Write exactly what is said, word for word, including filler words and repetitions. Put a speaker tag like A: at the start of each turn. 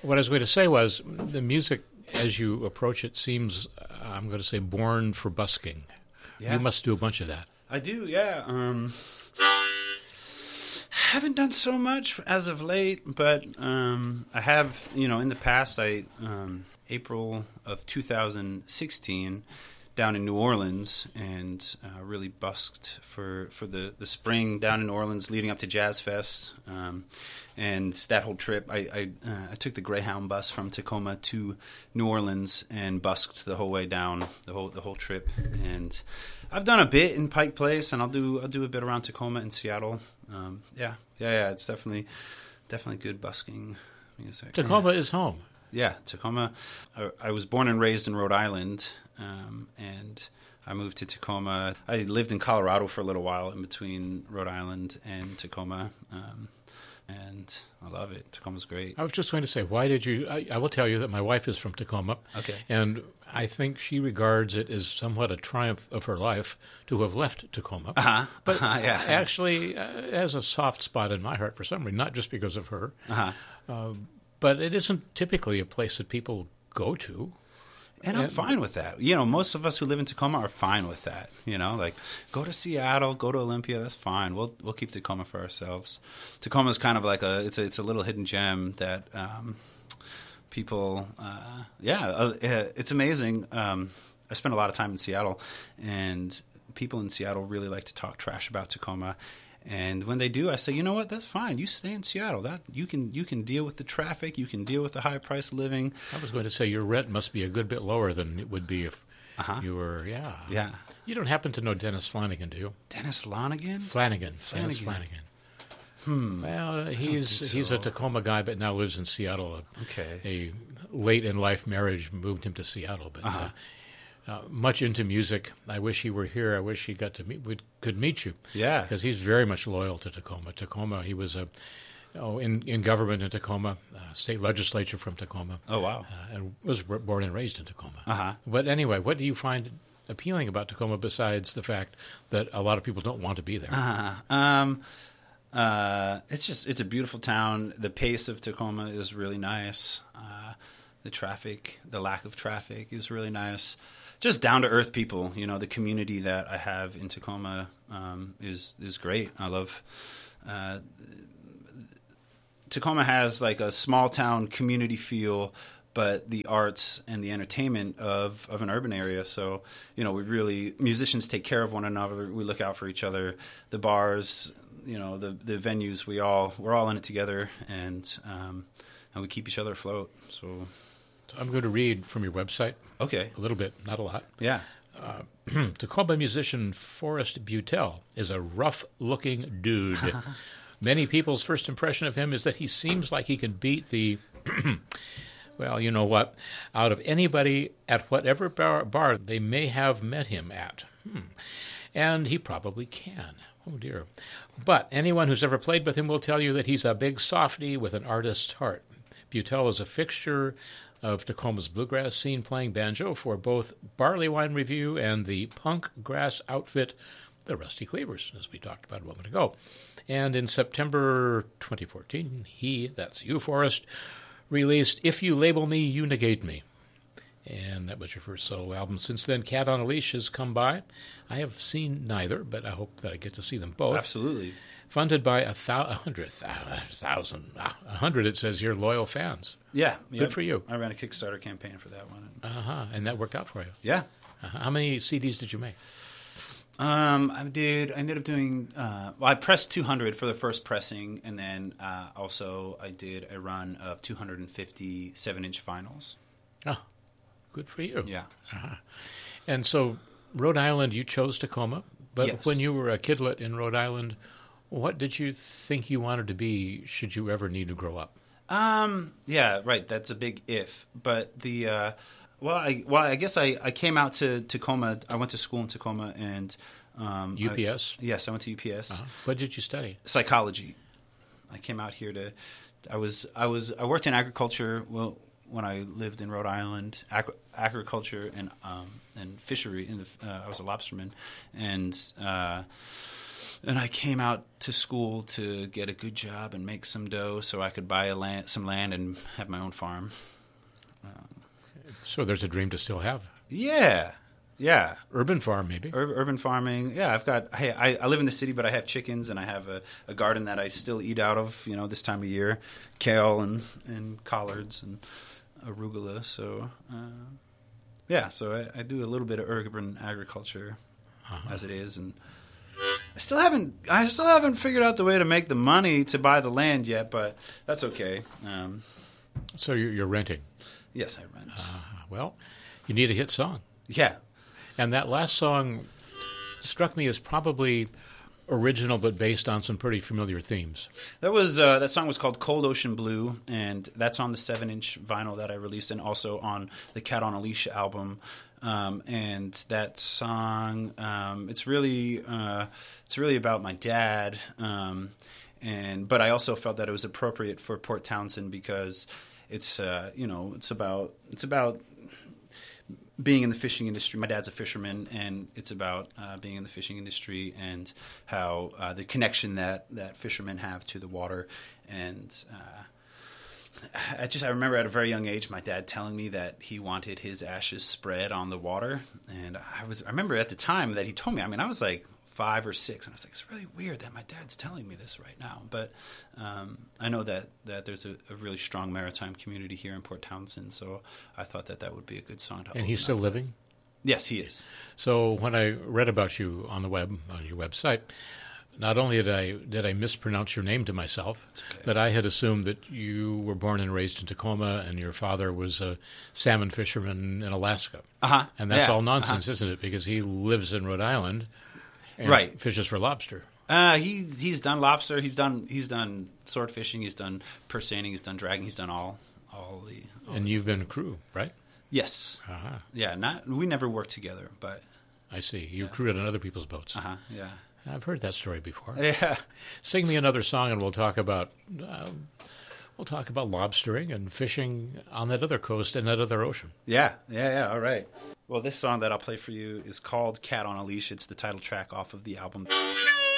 A: what I was going to say was the music, as you approach it, seems, uh, I'm going to say, born for busking.
B: Yeah.
A: You must do a bunch of that.
B: I do, yeah. Um, haven't done so much as of late, but um, I have, you know, in the past, I um, April of two thousand sixteen, down in New Orleans, and uh, really busked for, for the, the spring down in New Orleans leading up to Jazz Fest. Um, and that whole trip, I I, uh, I took the Greyhound bus from Tacoma to New Orleans and busked the whole way down, the whole the whole trip. And I've done a bit in Pike Place, and I'll do I'll do a bit around Tacoma and Seattle. Um, yeah, yeah, yeah. It's definitely definitely good busking music.
A: Tacoma
B: yeah.
A: is home.
B: Yeah, Tacoma. I, I was born and raised in Rhode Island, um, and I moved to Tacoma. I lived in Colorado for a little while in between Rhode Island and Tacoma, um, and I love it. Tacoma's great.
A: I was just going to say, why did you... I, I will tell you that my wife is from Tacoma,
B: Okay.
A: and I think she regards it as somewhat a triumph of her life to have left Tacoma.
B: Uh-huh.
A: But
B: uh-huh, yeah.
A: actually, uh, it has a soft spot in my heart for some reason, not just because of her.
B: Uh-huh.
A: Uh, but it isn't typically a place that people go to.
B: And I'm
A: And-
B: fine with that. You know, most of us who live in Tacoma are fine with that. You know, like go to Seattle, go to Olympia. That's fine. We'll we'll keep Tacoma for ourselves. Tacoma is kind of like a it's a it's a little hidden gem that um, people. Uh, yeah, uh, it's amazing. Um, I spent a lot of time in Seattle, and people in Seattle really like to talk trash about Tacoma. And when they do, I say, you know what? That's fine. You stay in Seattle. That you can you can deal with the traffic. You can deal with the high price living.
A: I was going to say your rent must be a good bit lower than it would be if
B: Uh-huh.
A: you were, yeah.
B: Yeah.
A: You don't happen to know Dennis Flanagan, do you?
B: Dennis Lonigan?
A: Flanagan. Dennis
B: Flanagan.
A: Flanagan.
B: Hmm.
A: Well, he's
B: think
A: he's
B: so.
A: a Tacoma guy, but now lives in Seattle.
B: Okay.
A: A late in life marriage moved him to Seattle, but
B: Uh-huh.
A: uh, uh, much into music. I wish he were here. I wish he got to meet would, could meet you.
B: Yeah.
A: Because he's very much loyal to Tacoma. Tacoma. He was a oh in in government in Tacoma, uh, state legislature from Tacoma.
B: Oh, wow.
A: Uh, and was r- born and raised in Tacoma.
B: Uh-huh.
A: But anyway, what do you find appealing about Tacoma besides the fact that a lot of people don't want to be there?
B: Uh-huh. Um, uh, it's just, it's a beautiful town. The pace of Tacoma is really nice. Uh, the traffic, the lack of traffic is really nice. Just down-to-earth people. You know, the community that I have in Tacoma um, is is great. I love... Uh, Tacoma has like a small-town community feel, but the arts and the entertainment of, of an urban area. So, you know, we really, musicians take care of one another. We look out for each other. The bars, you know, the the venues, we all, we're all in it together, and um, and we keep each other afloat. So,
A: I'm going to read from your website
B: okay.
A: a little bit, not a lot.
B: Yeah.
A: Uh, Tacoma musician Forrest Butel is a rough-looking dude. Many people's first impression of him is that he seems like he can beat the, well, you know what, out of anybody at whatever bar, bar they may have met him at. Hmm. And he probably can. Oh, dear. But anyone who's ever played with him will tell you that he's a big softy with an artist's heart. Butel is a fixture of Tacoma's bluegrass scene, playing banjo for both Barley Wine Review and the punk grass outfit, the Rusty Cleavers, as we talked about a moment ago. And in September twenty fourteen, he, that's you, Forrest, released If You Label Me, You Negate Me. And that was your first solo album. Since then, Cat on a Leash has come by. I have seen neither, but I hope that I get to see them both.
B: Absolutely.
A: Funded by a, thou- a hundred, a thousand, a hundred, it says here, loyal fans.
B: Yeah.
A: Good
B: yeah.
A: for you.
B: I ran a Kickstarter campaign for that one.
A: Uh-huh. And that worked out for you.
B: Yeah.
A: Uh-huh. How many C Ds did you make?
B: Um, I did. I ended up doing. Uh, well, I pressed two hundred for the first pressing, and then uh, also I did a run of two hundred fifty seven-inch vinyls.
A: Oh, good for you.
B: Yeah.
A: Uh-huh. And so, Rhode Island, you chose Tacoma, but
B: Yes.
A: when you were a kidlet in Rhode Island, what did you think you wanted to be? Should you ever need to grow up?
B: Um. Yeah. Right. That's a big if. But the. Uh, well, I well, I guess I, I came out to Tacoma. I went to school in Tacoma, and um,
A: U P S.
B: I, yes, I went to U P S.
A: Uh-huh. What did you study?
B: Psychology. I came out here to. I was. I was. I worked in agriculture. Well, when I lived in Rhode Island, agri- agriculture and um, and fishery. In the, uh, I was a lobsterman, and uh, and I came out to school to get a good job and make some dough so I could buy a land, some land and have my own farm.
A: So there's a dream to still have.
B: Yeah, yeah.
A: Urban farm, maybe.
B: Ur- urban farming. Yeah, I've got. Hey, I, I live in the city, but I have chickens, and I have a, a garden that I still eat out of. You know, this time of year, kale and, and collards and arugula. So, uh, yeah. So I, I do a little bit of urban agriculture uh-huh. as it is, and I still haven't. I still haven't figured out the way to make the money to buy the land yet, but that's okay. Um,
A: so you're, you're renting.
B: Yes, I rent.
A: Uh, well, you need a hit song.
B: Yeah.
A: And that last song struck me as probably original, but based on some pretty familiar themes.
B: That was uh, that song was called "Cold Ocean Blue," and that's on the seven-inch vinyl that I released, and also on the Cat on a Leash album. Um, and that song, um, it's really, uh, it's really about my dad. Um, and but I also felt that it was appropriate for Port Townsend because it's, uh, you know, it's about it's about. being in the fishing industry. My dad's a fisherman, and it's about uh, being in the fishing industry and how uh, the connection that, that fishermen have to the water. And uh, I just I remember at a very young age, my dad telling me that he wanted his ashes spread on the water. And I was I remember at the time that he told me. I mean, I was like five or six, and I was like, it's really weird that my dad's telling me this right now. But um, I know that, that there's a, a really strong maritime community here in Port Townsend, so I thought that that would be a good song to
A: And he's still
B: up.
A: living?
B: Yes, he is.
A: So when I read about you on the web, on your website, not only did I did I mispronounce your name to myself,
B: okay.
A: but I had assumed that you were born and raised in Tacoma and your father was a salmon fisherman in Alaska.
B: Uh-huh.
A: And that's
B: yeah.
A: all nonsense,
B: uh-huh.
A: isn't it? Because he lives in Rhode Island and
B: right.
A: fishes for lobster.
B: Uh, he he's done lobster. He's done he's done sword fishing. He's done purse seining. He's done dragging. He's done all all the. All
A: and
B: the
A: you've been a crew, right?
B: Yes.
A: Uh-huh.
B: Yeah. Not we never worked together, but.
A: I see. You
B: yeah.
A: crewed on other people's boats.
B: Uh huh. Yeah.
A: I've heard that story before.
B: Yeah.
A: Sing me another song, and we'll talk about um, we'll talk about lobstering and fishing on that other coast and that other ocean.
B: Yeah. Yeah. Yeah. All right. Well, this song that I'll play for you is called "Cat on a Leash." It's the title track off of the album.